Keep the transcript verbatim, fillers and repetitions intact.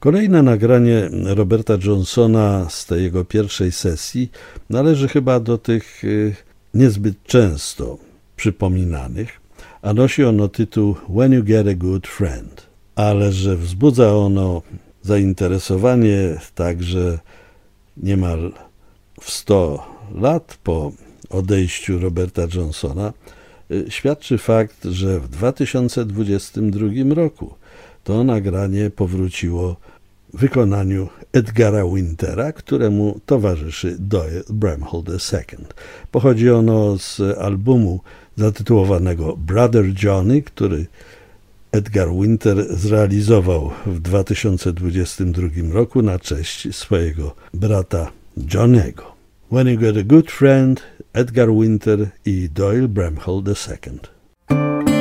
Kolejne nagranie Roberta Johnsona z tej jego pierwszej sesji należy chyba do tych niezbyt często przypominanych, a nosi ono tytuł When You Get a Good Friend, ale że wzbudza ono zainteresowanie także niemal w sto lat po odejściu Roberta Johnsona, świadczy fakt, że w dwa tysiące dwudziestym drugim roku to nagranie powróciło w wykonaniu Edgara Wintera, któremu towarzyszy Doyle Bramhall the second. Pochodzi ono z albumu zatytułowanego Brother Johnny, który Edgar Winter zrealizował w dwa tysiące dwudziestym drugim roku na cześć swojego brata Johnny'ego. When You Get a Good Friend, Edgar Winter i Doyle Bramhall the second.